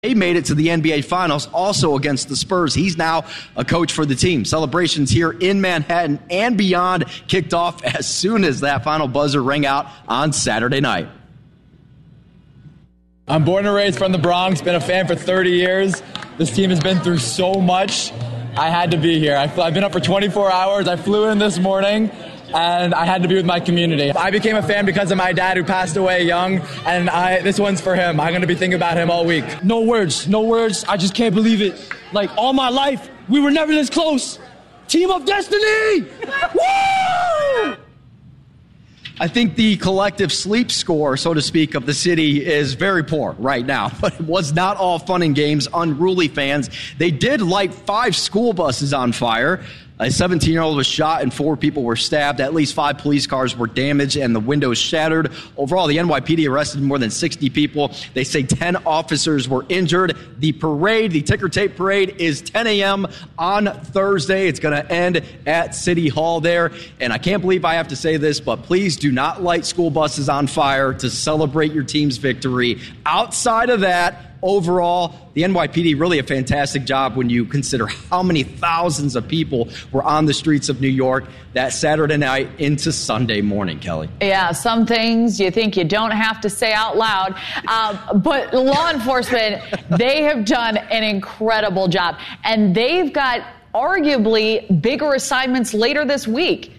They made it to the NBA Finals, also against the Spurs. He's now a coach for the team. Celebrations here in Manhattan and beyond kicked off as soon as that final buzzer rang out on Saturday night. I'm born and raised from the Bronx, been a fan for 30 years. This team has been through so much. I had to be here. I've been up for 24 hours. I flew in this morning, and I had to be with my community. I became a fan because of my dad, who passed away young, and this one's for him. I'm going to be thinking about him all week. No words. I just can't believe it. Like, all my life, we were never this close. Team of destiny! Woo! I think the collective sleep score, so to speak, of the city is very poor right now. But it was not all fun and games. Unruly fans, they did light 5 school buses on fire. A 17-year-old was shot and 4 people were stabbed. At least 5 police cars were damaged and the windows shattered. Overall, the NYPD arrested more than 60 people. They say 10 officers were injured. The parade, the ticker tape parade, is 10 a.m. on Thursday. It's going to end at City Hall there. And I can't believe I have to say this, but please do not light school buses on fire to celebrate your team's victory. Outside of that, overall, the NYPD really a fantastic job when you consider how many thousands of people were on the streets of New York that Saturday night into Sunday morning, Kelly. Yeah, some things you think you don't have to say out loud. But law enforcement, they have done an incredible job. And they've got arguably bigger assignments later this week.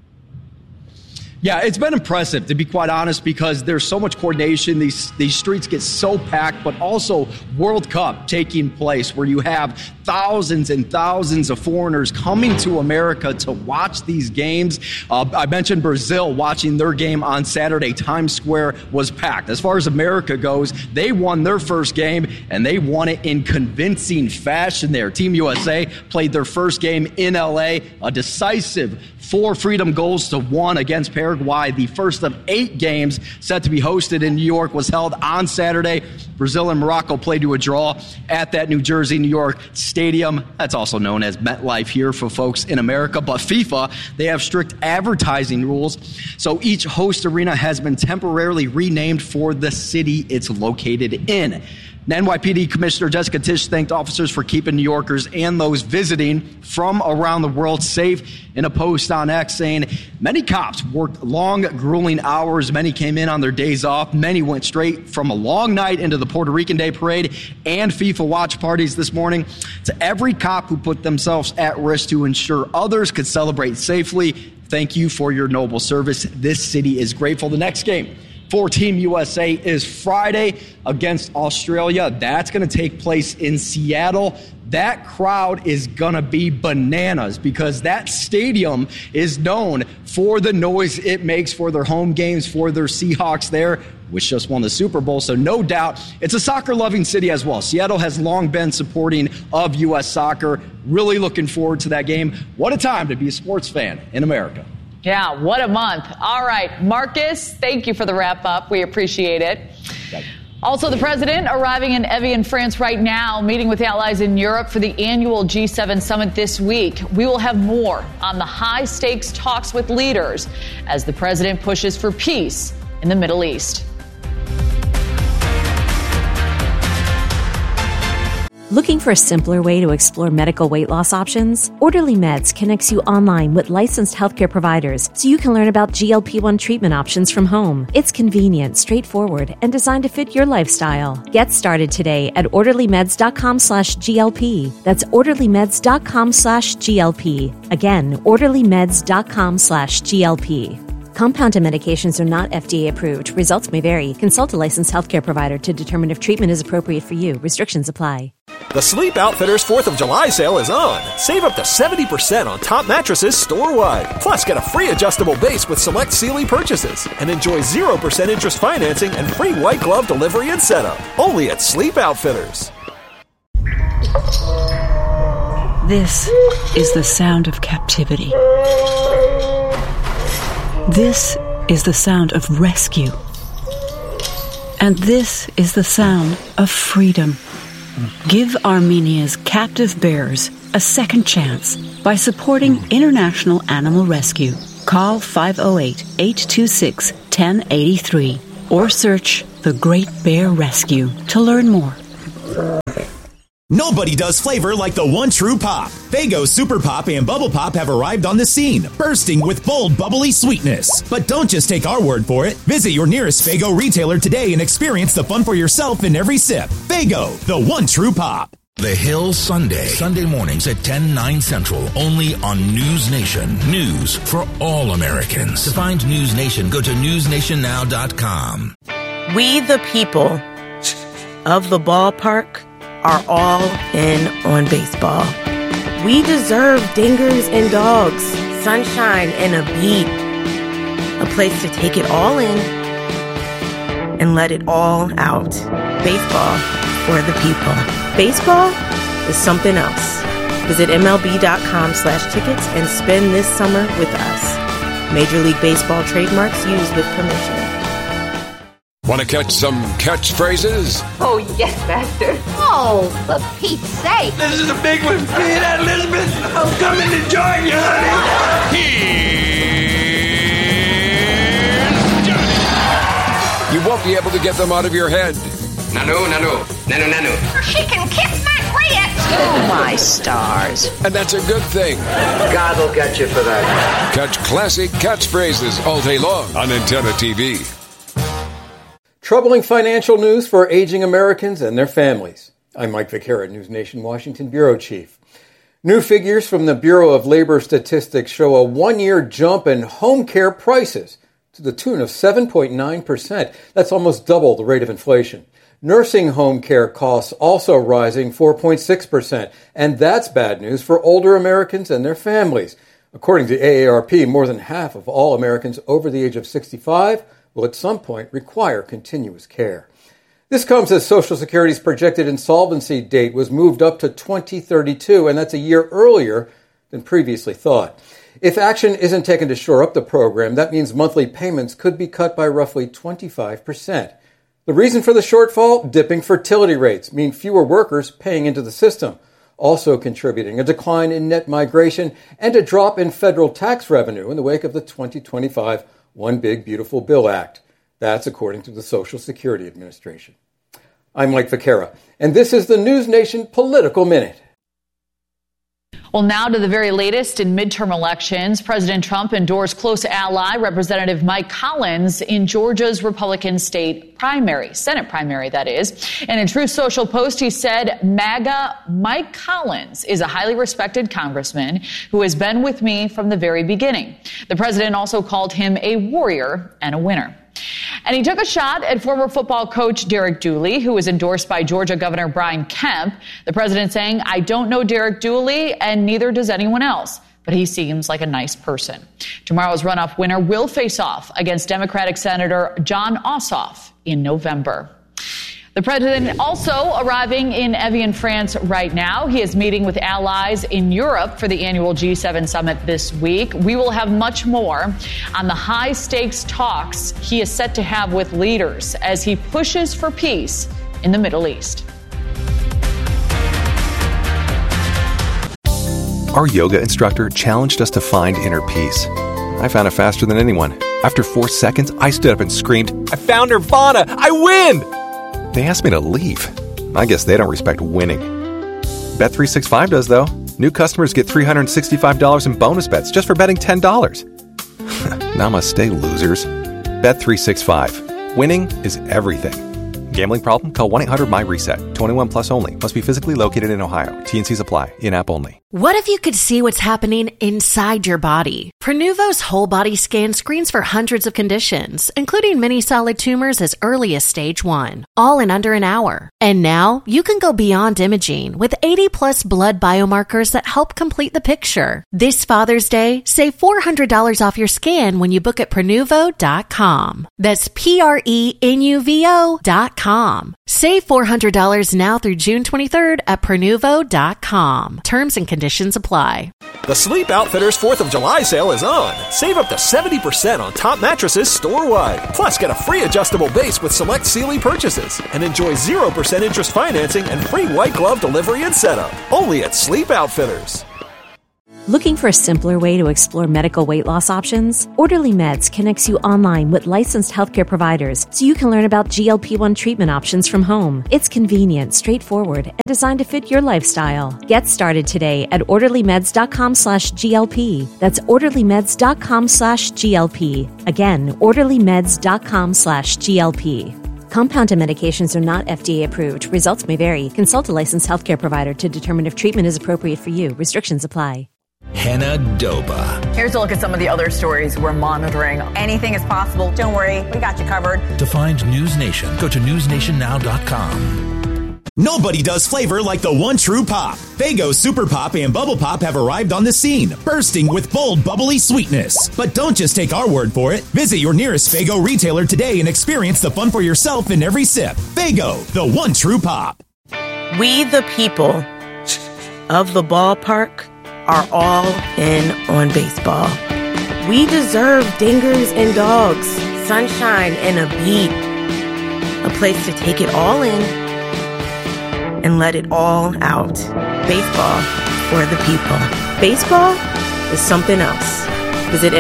Yeah, it's been impressive, to be quite honest, because there's so much coordination. These streets get so packed, but also World Cup taking place where you have thousands and thousands of foreigners coming to America to watch these games. I mentioned Brazil watching their game on Saturday. Times Square was packed. As far as America goes, they won their first game, and they won it in convincing fashion there. Team USA played their first game in L.A., a decisive 4 freedom goals to 1 against Paraguay. The first of 8 games set to be hosted in New York was held on Saturday. Brazil and Morocco played to a draw at that New Jersey, New York stadium. That's also known as MetLife here for folks in America. But FIFA, they have strict advertising rules. So each host arena has been temporarily renamed for the city it's located in. NYPD Commissioner Jessica Tisch thanked officers for keeping New Yorkers and those visiting from around the world safe in a post on X, saying many cops worked long, grueling hours. Many came in on their days off. Many went straight from a long night into the Puerto Rican Day Parade and FIFA watch parties this morning. To every cop who put themselves at risk to ensure others could celebrate safely, thank you for your noble service. This city is grateful. The next game for Team USA is Friday against Australia. That's going to take place in Seattle. That crowd is going to be bananas because that stadium is known for the noise it makes for their home games, for their Seahawks there, which just won the Super Bowl. So no doubt it's a soccer-loving city as well. Seattle has long been supporting of U.S. soccer. Really looking forward to that game. What a time to be a sports fan in America. Yeah, what a month. All right, Marcus, thank you for the wrap-up. We appreciate it. Also, the president arriving in Evian, France right now, meeting with allies in Europe for the annual G7 summit this week. We will have more on the high-stakes talks with leaders as the president pushes for peace in the Middle East. Looking for a simpler way to explore medical weight loss options? Orderly Meds connects you online with licensed healthcare providers so you can learn about GLP-1 treatment options from home. It's convenient, straightforward, and designed to fit your lifestyle. Get started today at orderlymeds.com/GLP. That's orderlymeds.com/GLP. Again, orderlymeds.com/GLP. Compounded medications are not FDA approved. Results may vary. Consult a licensed healthcare provider to determine if treatment is appropriate for you. Restrictions apply. The Sleep Outfitters 4th of July sale is on. Save up to 70% on top mattresses store-wide. Plus, get a free adjustable base with select Sealy purchases. And enjoy 0% interest financing and free white glove delivery and setup. Only at Sleep Outfitters. This is the sound of captivity. This is the sound of rescue. And this is the sound of freedom. Give Armenia's captive bears a second chance by supporting International Animal Rescue. Call 508-826-1083 or search The Great Bear Rescue to learn more. Nobody does flavor like the one true pop. Faygo Super Pop and Bubble Pop have arrived on the scene, bursting with bold, bubbly sweetness. But don't just take our word for it. Visit your nearest Faygo retailer today and experience the fun for yourself in every sip. Faygo, the one true pop. The Hill Sunday. Sunday mornings at 10, 9 Central. Only on News Nation. News for all Americans. To find News Nation, go to newsnationnow.com. We the people of the ballpark are all in on baseball. We deserve dingers and dogs, sunshine and a beat. A place to take it all in and let it all out. Baseball for the people. Baseball is something else. Visit MLB.com/tickets and spend this summer with us. Major League Baseball trademarks used with permission. Want to catch some catchphrases? Oh, yes, Master. Oh, for Pete's sake. This is a big one. You hear that, Elizabeth? I'm coming to join you, honey. Here's Johnny. You won't be able to get them out of your head. Nanu. She can kiss my grits. Oh, my stars. And that's a good thing. God will get you for that. Catch classic catchphrases all day long on Antenna TV. Troubling financial news for aging Americans and their families. I'm Mike Vaquera, News Nation Washington Bureau Chief. New figures from the Bureau of Labor Statistics show a one-year jump in home care prices to the tune of 7.9%. That's almost double the rate of inflation. Nursing home care costs also rising 4.6%, and that's bad news for older Americans and their families. According to AARP, more than half of all Americans over the age of 65 will at some point require continuous care. This comes as Social Security's projected insolvency date was moved up to 2032, and that's a year earlier than previously thought. If action isn't taken to shore up the program, that means monthly payments could be cut by roughly 25%. The reason for the shortfall? Dipping fertility rates mean fewer workers paying into the system, also contributing a decline in net migration and a drop in federal tax revenue in the wake of the 2025 One Big Beautiful Bill Act. That's according to the Social Security Administration. I'm Mike Vaquera, and this is the News Nation Political Minute. Well, now to the very latest in midterm elections. President Trump endorsed close ally Representative Mike Collins in Georgia's Republican state primary, Senate primary, that is. In a Truth Social post, he said, MAGA Mike Collins is a highly respected congressman who has been with me from the very beginning. The president also called him a warrior and a winner. And he took a shot at former football coach Derek Dooley, who was endorsed by Georgia Governor Brian Kemp. The president saying, I don't know Derek Dooley, and neither does anyone else, but he seems like a nice person. Tomorrow's runoff winner will face off against Democratic Senator Jon Ossoff in November. The president also arriving in Evian, France right now. He is meeting with allies in Europe for the annual G7 summit this week. We will have much more on the high-stakes talks he is set to have with leaders as he pushes for peace in the Middle East. Our yoga instructor challenged us to find inner peace. I found it faster than anyone. After 4 seconds, I stood up and screamed, I found Nirvana! I win! They asked me to leave. I guess they don't respect winning. Bet365 does, though. New customers get $365 in bonus bets just for betting $10. Namaste, losers. Bet365. Winning is everything. Gambling problem? Call 1-800-MY-RESET. 21 plus only. Must be physically located in Ohio. T&Cs apply. In-app only. What if you could see what's happening inside your body? Prenuvo's whole body scan screens for hundreds of conditions, including many solid tumors as early as stage 1, all in under an hour. And now you can go beyond imaging with 80 plus blood biomarkers that help complete the picture. This Father's Day, save $400 off your scan when you book at Prenuvo.com. That's Prenuvo.com. Save $400 now through June 23rd at Prenuvo.com. Terms and conditions apply. The Sleep Outfitters 4th of July sale is on. Save up to 70% on top mattresses store-wide. Plus, get a free adjustable base with select Sealy purchases. And enjoy 0% interest financing and free white glove delivery and setup. Only at Sleep Outfitters. Looking for a simpler way to explore medical weight loss options? Orderly Meds connects you online with licensed healthcare providers so you can learn about GLP-1 treatment options from home. It's convenient, straightforward, and designed to fit your lifestyle. Get started today at orderlymeds.com/GLP. That's orderlymeds.com/GLP. Again, orderlymeds.com/GLP. Compounded medications are not FDA approved. Results may vary. Consult a licensed healthcare provider to determine if treatment is appropriate for you. Restrictions apply. Hannah Doba. Here's a look at some of the other stories we're monitoring. Anything is possible. Don't worry, we got you covered. To find News Nation, go to newsnationnow.com. Nobody does flavor like the one true pop. Faygo Super Pop and Bubble Pop have arrived on the scene, bursting with bold, bubbly sweetness. But don't just take our word for it. Visit your nearest Faygo retailer today and experience the fun for yourself in every sip. Faygo, the one true pop. We the people of the ballpark are all in on baseball. We deserve dingers and dogs, sunshine and a beat, a place to take it all in and let it all out. Baseball for the people. Baseball is something else. Visit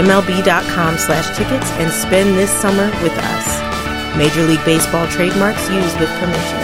MLB.com/tickets and spend this summer with us. Major League Baseball trademarks used with permission.